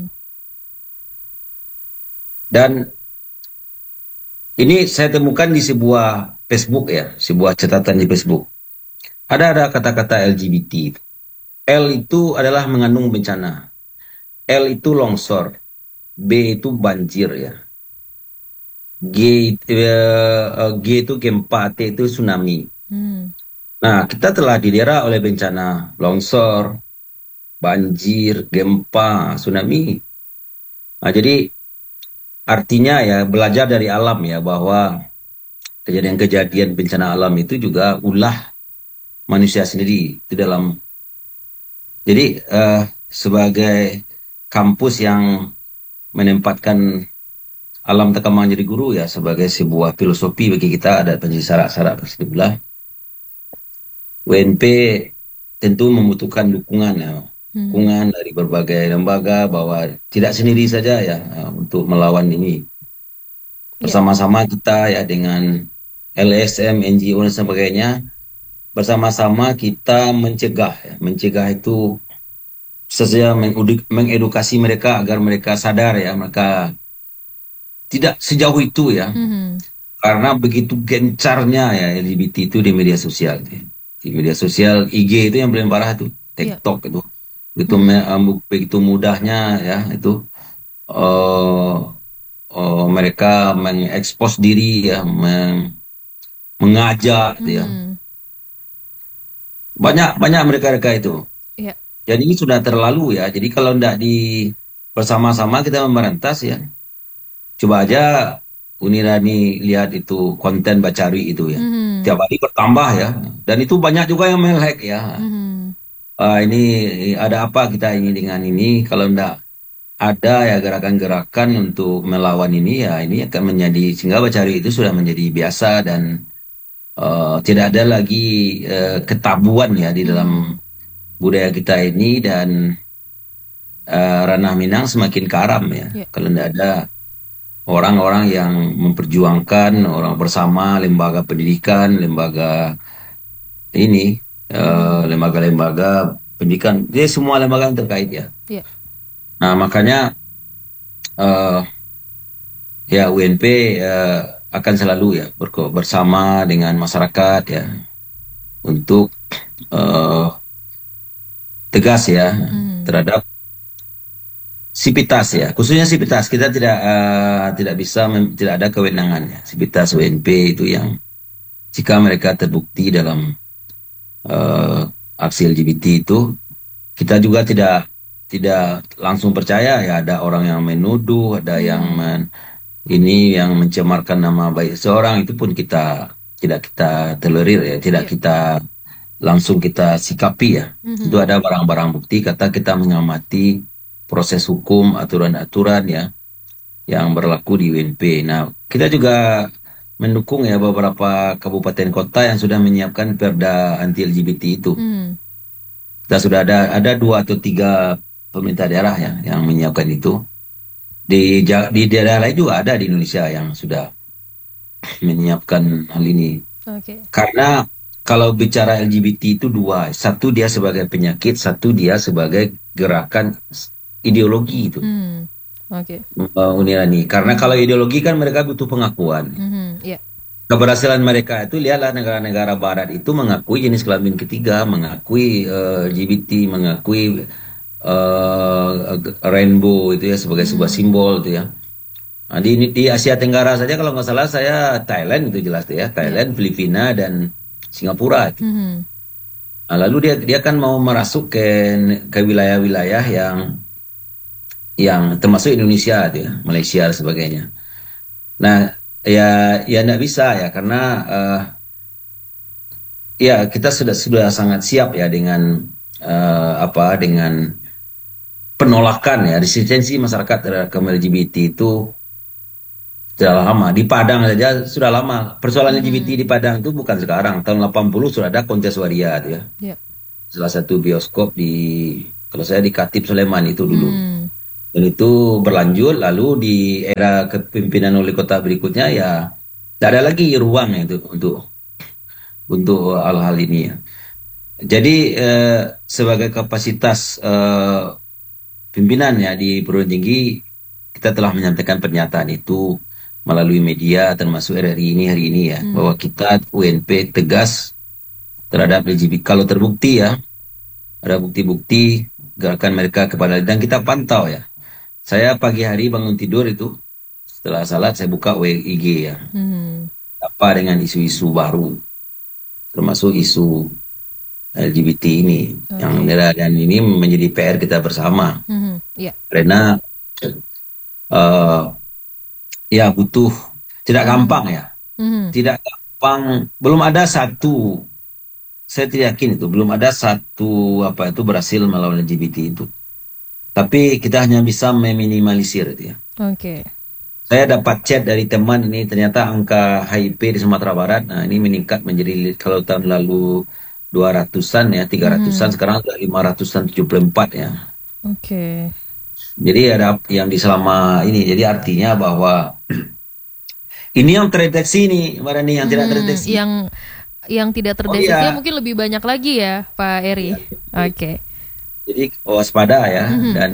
Dan ini saya temukan di sebuah Facebook ya, sebuah catatan di Facebook. Ada kata-kata LGBT. L itu adalah mengandung bencana. L itu longsor. B itu banjir ya. G itu gempa, T itu tsunami. Nah, kita telah didera oleh bencana longsor, banjir, gempa, tsunami. Nah, jadi artinya ya belajar dari alam ya, bahwa kejadian-kejadian bencana alam itu juga ulah manusia sendiri di dalam. Jadi sebagai kampus yang menempatkan alam tekamang jadi guru ya sebagai sebuah filosofi bagi kita, ada syarat-syarat tersebutlah. UNP tentu membutuhkan dukungan ya, dukungan dari berbagai lembaga, bahwa tidak sendiri saja ya untuk melawan ini. Bersama-sama kita ya dengan LSM, NGO dan sebagainya, bersama-sama kita mencegah ya. Mencegah itu sesuai mengedukasi mereka agar mereka sadar ya, mereka tidak sejauh itu ya. Karena begitu gencarnya ya LGBT itu di media sosial. Di media sosial, IG itu yang paling parah tuh, TikTok itu. Begitu mudahnya ya itu mereka mengekspos diri ya, mengajak gitu ya. Banyak mereka itu. Jadi ini sudah terlalu ya. Jadi kalau tidak bersama-sama kita memberantas ya. Coba aja Unirani lihat itu konten Bacari itu ya. Tiap hari bertambah ya. Dan itu banyak juga yang melek ya. Ini ada apa kita ini dengan ini? Kalau tidak ada ya gerakan-gerakan untuk melawan ini ya, ini akan menjadi, sehingga Bacari itu sudah menjadi biasa dan tidak ada lagi ketabuan ya di dalam budaya kita ini, dan ranah Minang semakin karam ya. Kalau tidak ada orang-orang yang memperjuangkan, orang bersama, lembaga pendidikan, lembaga ini, lembaga-lembaga pendidikan, dia semua lembaga yang terkait ya. Nah makanya ya UNP akan selalu ya bersama dengan masyarakat ya untuk tegas ya terhadap Sipitas ya, khususnya Sipitas. Kita tidak bisa tidak ada kewenangannya. Sipitas UNP itu yang jika mereka terbukti dalam aksi LGBT itu, kita juga tidak langsung percaya ya. Ada orang yang menuduh, ada yang yang mencemarkan nama baik seorang, itu pun tidak kita tolerir ya, tidak kita langsung kita sikapi ya. Itu ada barang-barang bukti, kata kita mengamati proses hukum, aturan-aturan ya yang berlaku di UNP. Nah, kita juga mendukung ya beberapa kabupaten kota yang sudah menyiapkan perda anti LGBT itu. Kita sudah ada 2 atau 3 pemerintah daerah ya yang menyiapkan itu. Di daerah lain juga ada di Indonesia yang sudah menyiapkan hal ini. Karena kalau bicara LGBT itu 2, satu dia sebagai penyakit, satu dia sebagai gerakan ideologi itu. Unirani. Karena kalau ideologi kan mereka butuh pengakuan. Keberhasilan mereka itu, lihatlah negara-negara barat itu mengakui jenis kelamin ketiga, mengakui LGBT, mengakui rainbow itu ya sebagai sebuah simbol itu ya. Nah, di Asia Tenggara saja kalau nggak salah saya Thailand itu jelas tuh ya, Thailand, Filipina dan Singapura itu. Nah, lalu dia kan mau merasuk ke wilayah-wilayah yang termasuk Indonesia itu ya, Malaysia dan sebagainya. Nah, ya enggak bisa ya, karena ya kita sudah sangat siap ya dengan dengan penolakan ya, resistensi masyarakat terhadap kaum LGBT itu sudah lama. Di Padang saja sudah lama. Persoalan LGBT di Padang itu bukan sekarang. Tahun 80 sudah ada kontes waria itu ya. Yeah. Salah satu bioskop kalau saya di Khatib Sulaiman itu dulu. Dan itu berlanjut, lalu di era kepemimpinan wali kota berikutnya ya tidak ada lagi ruang itu untuk hal-hal ini ya. Jadi sebagai kapasitas pimpinan ya di perguruan tinggi, kita telah menyampaikan pernyataan itu melalui media termasuk RRI ini hari ini ya, bahwa kita UNP tegas terhadap LGBT. Kalau terbukti ya, ada bukti-bukti gerakan mereka kepada, dan kita pantau ya. Saya pagi hari bangun tidur itu, setelah salat saya buka WIG ya. Apa dengan isu-isu baru, termasuk isu LGBT ini, yang dan ini menjadi PR kita bersama. Karena ya butuh, tidak gampang ya. Tidak gampang, belum ada satu, saya tidak yakin itu, belum ada satu berhasil melawan LGBT itu. Tapi kita hanya bisa meminimalisir itu ya. Saya dapat chat dari teman ini, ternyata angka HIV di Sumatera Barat, nah ini meningkat menjadi, kalau tahun lalu 200-an ya, 300-an, sekarang sudah 574 ya. Jadi ada yang di selama ini, jadi artinya bahwa ini yang terdeteksi nih, Marani, yang tidak terdeteksi. Yang tidak terdeteksi mungkin lebih banyak lagi ya, Pak Eri. Jadi waspada ya, dan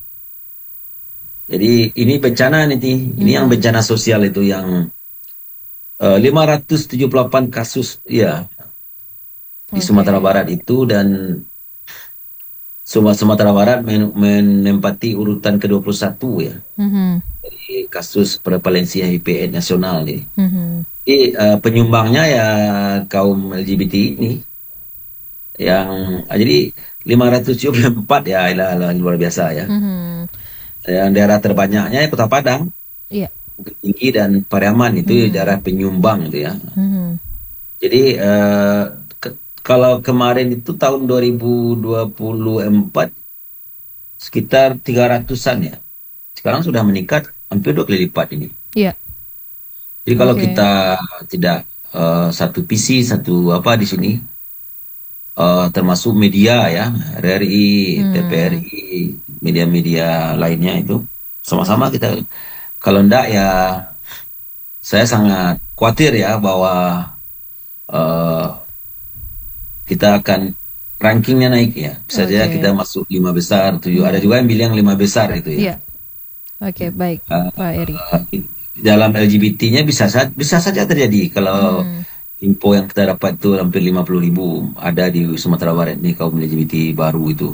jadi ini bencana nih, ini yang bencana sosial itu yang 578 kasus ya di Sumatera Barat itu, dan Sumatera Barat menempati urutan ke-21 ya. Jadi kasus prevalensi HIV nasional nih. Jadi penyumbangnya ya kaum LGBT ini yang jadi 574 ya, luar biasa ya. Yang daerah terbanyaknya ya Kota Padang, Bukit Tinggi dan Pariaman itu daerah penyumbang gitu ya. Jadi kalau kemarin itu tahun 2024 sekitar 300-an ya. Sekarang sudah meningkat hampir 2 kali lipat ini. Jadi kalau kita tidak satu visi, satu di sini, termasuk media ya, RRI, TVRI, media-media lainnya itu, sama-sama kita, kalau enggak ya saya sangat khawatir ya bahwa kita akan rankingnya naik ya. Bisa saja kita masuk 5 besar, 7. Ada juga yang bilang 5 besar itu ya. Baik, Pak Eri. Dalam LGBT-nya bisa saja terjadi kalau info yang kita dapat itu hampir 50.000 ada di Sumatera Barat ini kaum LGBT baru itu.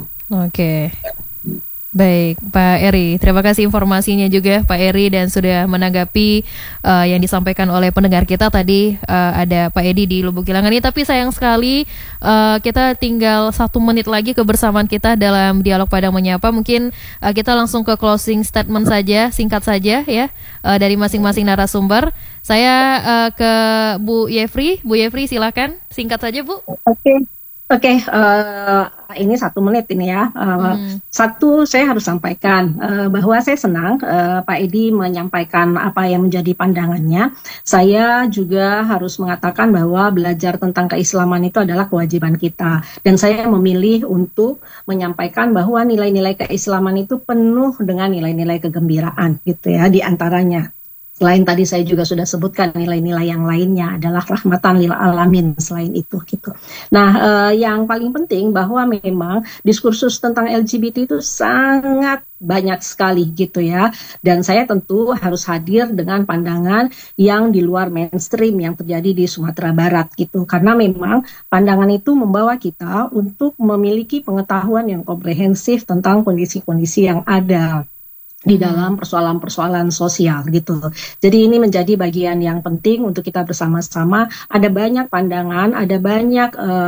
Baik, Pak Eri, terima kasih informasinya juga Pak Eri, dan sudah menanggapi yang disampaikan oleh pendengar kita tadi. Ada Pak Edi di Lubuk Gilang ini, tapi sayang sekali kita tinggal 1 menit lagi kebersamaan kita dalam Dialog Padang Menyapa. Mungkin kita langsung ke closing statement saja, singkat saja ya, dari masing-masing narasumber. Saya ke Bu Yefri. Bu Yefri silakan, singkat saja Bu. Oke, ini 1 menit ini ya. Satu, saya harus sampaikan bahwa saya senang Pak Edi menyampaikan apa yang menjadi pandangannya. Saya juga harus mengatakan bahwa belajar tentang keislaman itu adalah kewajiban kita. Dan saya memilih untuk menyampaikan bahwa nilai-nilai keislaman itu penuh dengan nilai-nilai kegembiraan gitu ya, di antaranya. Selain tadi saya juga sudah sebutkan nilai-nilai yang lainnya adalah rahmatan lil alamin selain itu gitu. Nah, yang paling penting bahwa memang diskursus tentang LGBT itu sangat banyak sekali gitu ya. Dan saya tentu harus hadir dengan pandangan yang di luar mainstream yang terjadi di Sumatera Barat gitu. Karena memang pandangan itu membawa kita untuk memiliki pengetahuan yang komprehensif tentang kondisi-kondisi yang ada di dalam persoalan-persoalan sosial gitu. Jadi ini menjadi bagian yang penting untuk kita bersama-sama. Ada banyak pandangan, ada banyak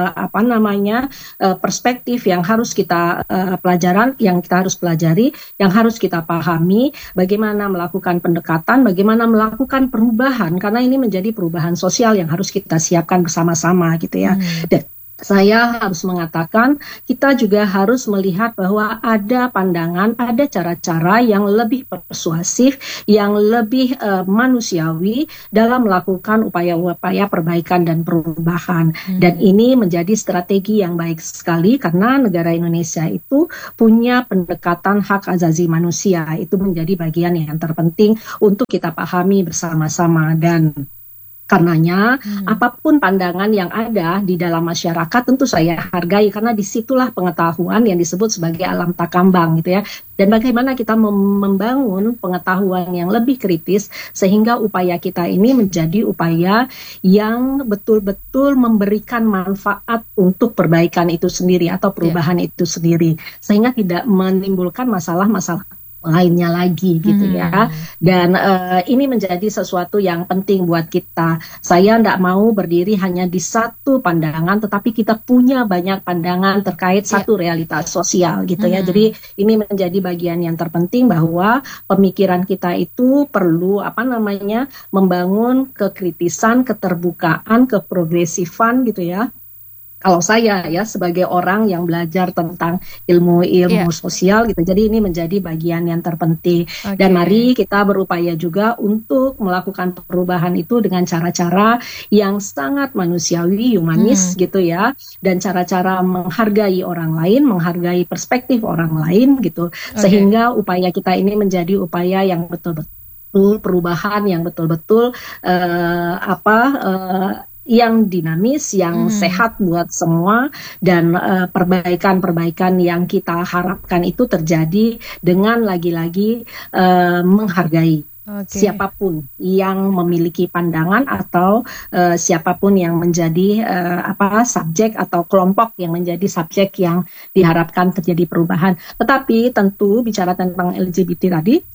perspektif yang harus kita yang kita harus pelajari, yang harus kita pahami, bagaimana melakukan pendekatan, bagaimana melakukan perubahan, karena ini menjadi perubahan sosial yang harus kita siapkan bersama-sama gitu ya. saya harus mengatakan kita juga harus melihat bahwa ada pandangan, ada cara-cara yang lebih persuasif, yang lebih manusiawi dalam melakukan upaya-upaya perbaikan dan perubahan. Dan ini menjadi strategi yang baik sekali karena negara Indonesia itu punya pendekatan hak asasi manusia. Itu menjadi bagian yang terpenting untuk kita pahami bersama-sama. Dan karenanya apapun pandangan yang ada di dalam masyarakat tentu saya hargai karena disitulah pengetahuan yang disebut sebagai alam takambang gitu ya. Dan bagaimana kita membangun pengetahuan yang lebih kritis sehingga upaya kita ini menjadi upaya yang betul-betul memberikan manfaat untuk perbaikan itu sendiri atau perubahan itu sendiri sehingga tidak menimbulkan masalah-masalah lainnya lagi gitu ya. Dan ini menjadi sesuatu yang penting buat kita. Saya tidak mau berdiri hanya di satu pandangan, tetapi kita punya banyak pandangan terkait satu realitas sosial gitu ya. Jadi ini menjadi bagian yang terpenting bahwa pemikiran kita itu perlu membangun kekritisan, keterbukaan, keprogresifan gitu ya. Kalau saya ya sebagai orang yang belajar tentang ilmu-ilmu sosial gitu, jadi ini menjadi bagian yang terpenting. Dan mari kita berupaya juga untuk melakukan perubahan itu dengan cara-cara yang sangat manusiawi, humanis gitu ya, dan cara-cara menghargai orang lain, menghargai perspektif orang lain gitu, sehingga upaya kita ini menjadi upaya yang betul-betul perubahan yang betul-betul yang dinamis, yang sehat buat semua, dan perbaikan-perbaikan yang kita harapkan itu terjadi dengan lagi-lagi menghargai siapapun yang memiliki pandangan atau siapapun yang menjadi subjek atau kelompok yang menjadi subjek yang diharapkan terjadi perubahan. Tetapi tentu bicara tentang LGBT tadi,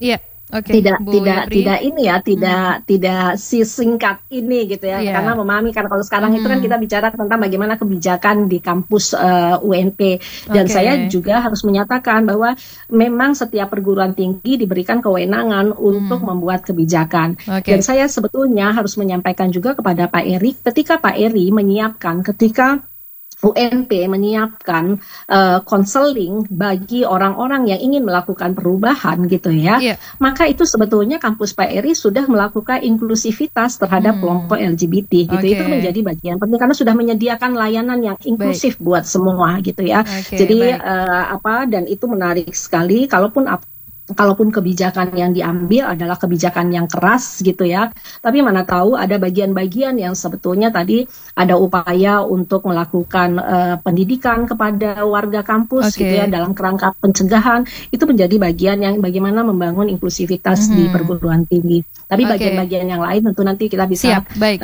tidak sesingkat ini gitu ya, karena memahami kan kalau sekarang itu kan kita bicara tentang bagaimana kebijakan di kampus UNP, dan saya juga harus menyatakan bahwa memang setiap perguruan tinggi diberikan kewenangan untuk membuat kebijakan, dan saya sebetulnya harus menyampaikan juga kepada Pak Eri, ketika Pak Eri menyiapkan, ketika UNP menyiapkan konseling bagi orang-orang yang ingin melakukan perubahan gitu ya, maka itu sebetulnya kampus Pak Eri sudah melakukan inklusivitas terhadap kelompok LGBT gitu. Itu menjadi bagian penting karena sudah menyediakan layanan yang inklusif buat semua gitu ya. Jadi dan itu menarik sekali kalaupun kebijakan yang diambil adalah kebijakan yang keras gitu ya, tapi mana tahu ada bagian-bagian yang sebetulnya tadi ada upaya untuk melakukan pendidikan kepada warga kampus gitu ya, dalam kerangka pencegahan, itu menjadi bagian yang bagaimana membangun inklusivitas di perguruan tinggi. Tapi bagian-bagian yang lain tentu nanti kita bisa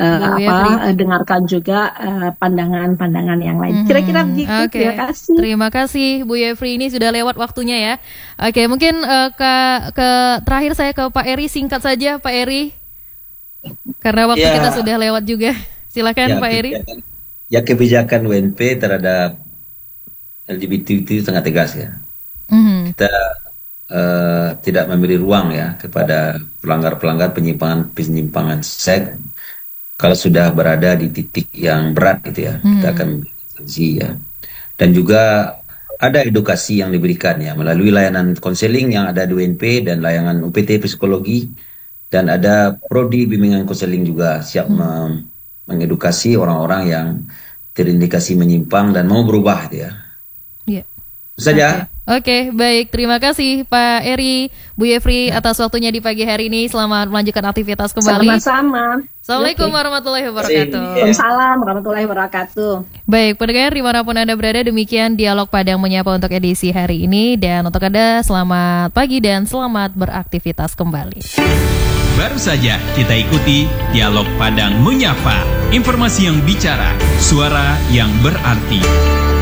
dengarkan juga pandangan-pandangan yang lain. Kira-kira begitu. Terima kasih. Terima kasih Bu Yefri, ini sudah lewat waktunya ya. Mungkin ke terakhir saya ke Pak Eri, singkat saja Pak Eri, karena waktu kita sudah lewat juga. Silakan Pak Eri. Kebijakan UNP terhadap LGBT itu sangat tegas ya. Kita tidak memberi ruang ya kepada pelanggar-pelanggar penyimpangan seks. Kalau sudah berada di titik yang berat gitu ya, kita akan memberi sanksi ya. Dan juga ada edukasi yang diberikan ya melalui layanan konseling yang ada di UNP dan layanan UPT psikologi, dan ada prodi bimbingan konseling juga siap mengedukasi orang-orang yang terindikasi menyimpang dan mau berubah gitu ya. Itu saja. Oke, baik. Terima kasih Pak Eri, Bu Yefri atas waktunya di pagi hari ini. Selamat melanjutkan aktivitas kembali. Sama-sama. Assalamualaikum warahmatullahi wabarakatuh. Waalaikumsalam warahmatullahi wabarakatuh. Baik, pendengar dimanapun Anda berada, demikian Dialog Padang Menyapa untuk edisi hari ini. Dan untuk Anda, selamat pagi dan selamat beraktivitas kembali. Baru saja kita ikuti Dialog Padang Menyapa. Informasi yang bicara, suara yang berarti.